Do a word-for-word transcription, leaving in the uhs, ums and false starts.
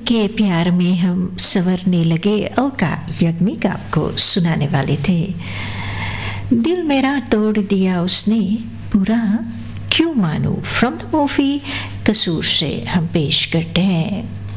के प्यार में हम संवरने लगे अलका याग्निक आपको सुनाने वाले थे। दिल मेरा तोड़ दिया उसने पूरा क्यों मानूं, फ्रॉम द मूवी कसूर से हम पेश करते हैं